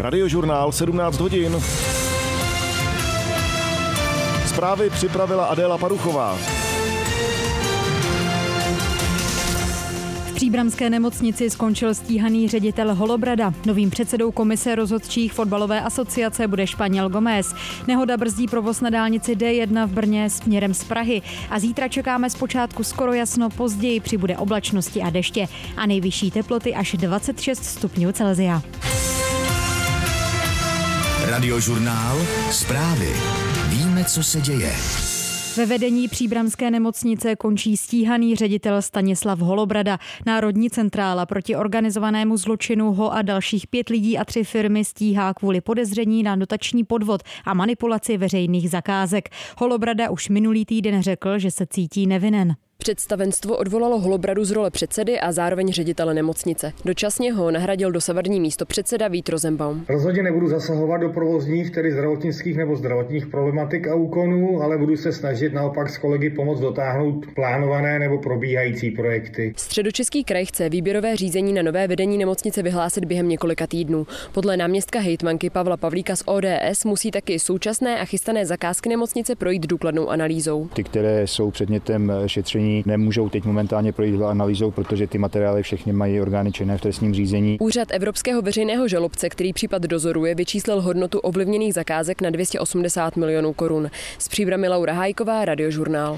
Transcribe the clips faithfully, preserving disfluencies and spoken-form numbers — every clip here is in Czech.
Radiožurnál sedmnáct hodin. Zprávy připravila Adéla Paruchová. V příbramské nemocnici skončil stíhaný ředitel Holobrada. Novým předsedou komise rozhodčích fotbalové asociace bude Španěl Gómez. Nehoda brzdí provoz na dálnici D jedna v Brně směrem z Prahy. A zítra čekáme zpočátku skoro jasno, později přibude oblačnosti a deště. A nejvyšší teploty až dvacet šest stupňů Celsia. Radiožurnál, zprávy. Víme, co se děje. Ve vedení příbramské nemocnice končí stíhaný ředitel Stanislav Holobrada. Národní centrála proti organizovanému zločinu ho a dalších pět lidí a tři firmy stíhá kvůli podezření na dotační podvod a manipulaci veřejných zakázek. Holobrada už minulý týden řekl, že se cítí nevinen. Představenstvo odvolalo Holobradu z role předsedy a zároveň ředitele nemocnice. Dočasně ho nahradil dosavadní místopředseda Vít Rosenbaum. Rozhodně nebudu zasahovat do provozních, tedy zdravotnických nebo zdravotních problematik a úkonů, ale budu se snažit naopak s kolegy pomoct dotáhnout plánované nebo probíhající projekty. Středočeský kraj chce výběrové řízení na nové vedení nemocnice vyhlásit během několika týdnů. Podle náměstka hejtmanky Pavla Pavlíka z O D S musí taky současné a chystané zakázky nemocnice projít důkladnou analýzou. Ty, které jsou předmětem šetření, nemůžou teď momentálně projít analýzou, protože ty materiály všechny mají orgány činné v trestním řízení. Úřad Evropského veřejného žalobce, který případ dozoruje, vyčíslil hodnotu ovlivněných zakázek na dvě stě osmdesát milionů korun. Z Příbramy Laura Hájková, Radiožurnál.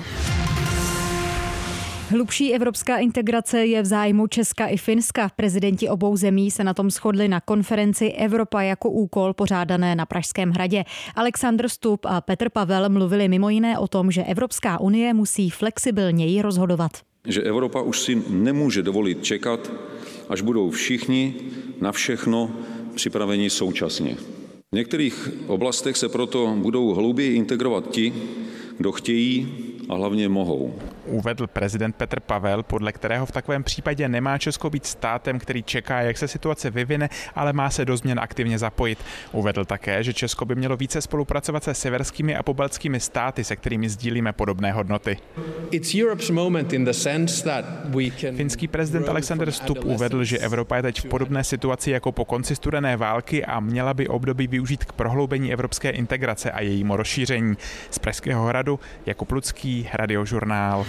Hlubší evropská integrace je v zájmu Česka i Finska. Prezidenti obou zemí se na tom shodli na konferenci Evropa jako úkol pořádané na Pražském hradě. Alexandr Stubb a Petr Pavel mluvili mimo jiné o tom, že Evropská unie musí flexibilněji rozhodovat. Že Evropa už si nemůže dovolit čekat, až budou všichni na všechno připraveni současně. V některých oblastech se proto budou hlouběji integrovat ti, kdo chtějí a hlavně mohou. Uvedl prezident Petr Pavel, podle kterého v takovém případě nemá Česko být státem, který čeká, jak se situace vyvine, ale má se do změn aktivně zapojit. Uvedl také, že Česko by mělo více spolupracovat se severskými a pobaltskými státy, se kterými sdílíme podobné hodnoty. Finský prezident Alexander Stubb uvedl, že Evropa je teď v podobné situaci jako po konci studené války a měla by období využít k prohloubení evropské integrace a jejímu rozšíření. Z Pražského hradu Jakub Lucký, Radiožurnál.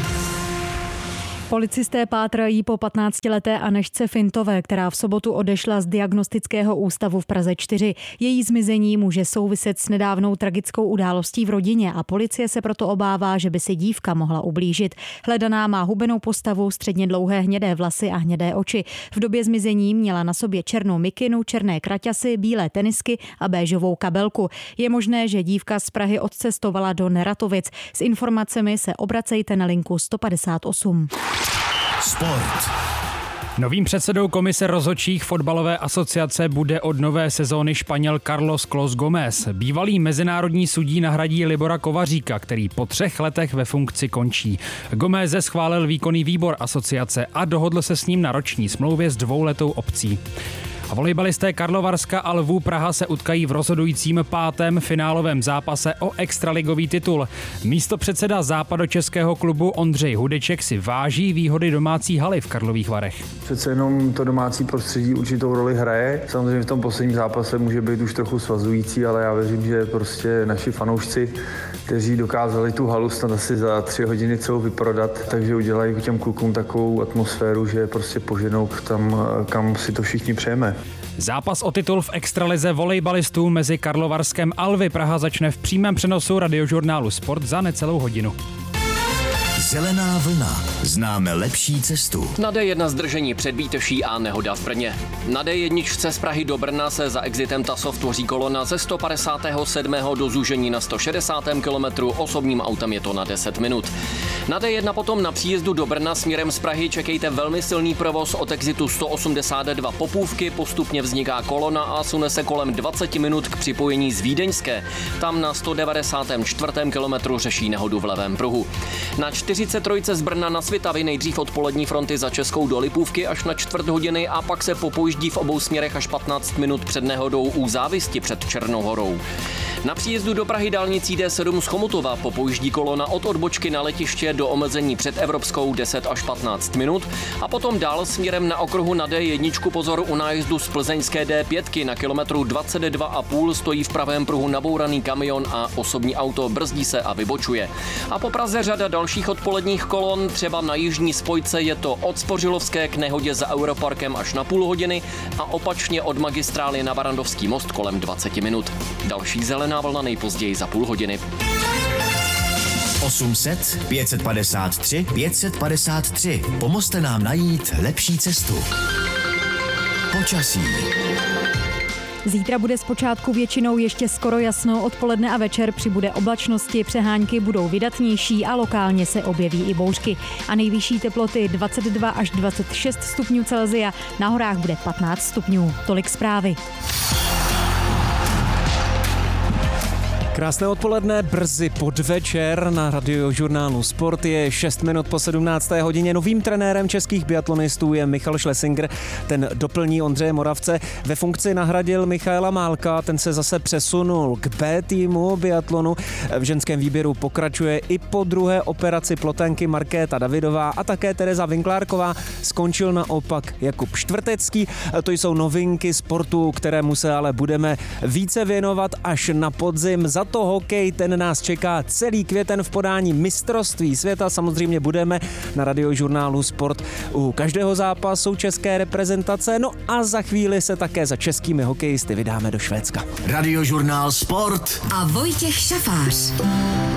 Policisté pátrají po patnáctileté Anežce Fintové, která v sobotu odešla z diagnostického ústavu v Praze čtyři. Její zmizení může souviset s nedávnou tragickou událostí v rodině a policie se proto obává, že by si dívka mohla ublížit. Hledaná má hubenou postavu, středně dlouhé hnědé vlasy a hnědé oči. V době zmizení měla na sobě černou mikinu, černé kraťasy, bílé tenisky a béžovou kabelku. Je možné, že dívka z Prahy odcestovala do Neratovic. S informacemi se obracejte na linku sto padesát osm. Sport. Novým předsedou komise rozhodčích fotbalové asociace bude od nové sezóny Španěl Carlos Clos Gómez. Bývalý mezinárodní sudí nahradí Libora Kovaříka, který po třech letech ve funkci končí. Gómeze schválil výkonný výbor asociace a dohodl se s ním na roční smlouvě s dvouletou opcí. A volejbalisté Karlovarska a Lvů Praha se utkají v rozhodujícím pátém finálovém zápase o extraligový titul. Místopředseda západočeského klubu Ondřej Hudeček si váží výhody domácí haly v Karlových Varech. Přece jenom to domácí prostředí určitou roli hraje. Samozřejmě v tom posledním zápase může být už trochu svazující, ale já věřím, že prostě naši fanoušci, kteří dokázali tu halu snad asi za tři hodiny celou vyprodat, takže udělají těm klukům takovou atmosféru, že prostě poženou tam, kam si to všichni přejeme. Zápas o titul v extralize volejbalistů mezi Karlovarskem a Lvy Praha začne v přímém přenosu Radiožurnálu Sport za necelou hodinu. Zelená vlna. Známe lepší cestu. Na D jedna zdržení před Bíteší a nehoda v Brně. Na D jedna z Prahy do Brna se za exitem Tasov tvoří kolona ze sto padesát sedm do zúžení na sto šedesát kilometrů, osobním autem je to na deset minut. Na D jedna potom na příjezdu do Brna směrem z Prahy čekejte velmi silný provoz od exitu sto osmdesát dva Popůvky, postupně vzniká kolona a sune se kolem dvacet minut k připojení z Vídeňské. Tam na sto devadesát čtyři kilometru řeší nehodu v levém pruhu. Na čtyřicet tři z Brna na Svitavy nejdřív od polední fronty za Českou do Lipůvky až na čtvrt hodiny a pak se popojíždí v obou směrech až patnáct minut před nehodou u Závisti před Černou horou. Na příjezdu do Prahy dálnicí D sedm z Chomutova popojíždí kolona od odbočky na letiště do omezení před Evropskou deset až patnáct minut a potom dál směrem na okruhu na D jedna pozor u nájezdu z plzeňské D pět na kilometru dvacet dva a půl stojí v pravém pruhu nabouraný kamion a osobní auto brzdí se a vybočuje. A po Praze řada dalších odpoledních kolon, třeba na jižní spojce je to od Spořilovské k nehodě za Europarkem až na půl hodiny a opačně od magistrály na Barandovský most kolem dvacet minut. Další zelená vlna nejpozději za půl hodiny. osm set pět set padesát tři pět set padesát tři. Pomozte nám najít lepší cestu. Počasí. Zítra bude zpočátku většinou ještě skoro jasno, odpoledne a večer přibude oblačnosti, přehánky budou vydatnější a lokálně se objeví i bouřky. A nejvyšší teploty dvacet dva až dvacet šest stupňů Celsia, na horách bude patnáct stupňů. Tolik zprávy. Krásné odpoledne, brzy podvečer na Radiožurnálu Sport je šest minut po sedmnácté hodině. Novým trenérem českých biatlonistů je Michal Schlesinger, ten doplní Ondřeje Moravce. Ve funkci nahradil Michaela Málka, ten se zase přesunul k B týmu biatlonu. V ženském výběru pokračuje i po druhé operaci plotanky Markéta Davidová a také Tereza Vinklárková. Skončil naopak Jakub Štvrtecký. To jsou novinky sportu, kterému se ale budeme více věnovat až na podzim. Za to hokej, ten nás čeká celý květen v podání mistrovství světa. Samozřejmě budeme na Radiožurnálu Sport u každého zápasu české reprezentace. No a za chvíli se také za českými hokejisty vydáme do Švédska. Radiožurnál Sport a Vojtěch Šafář.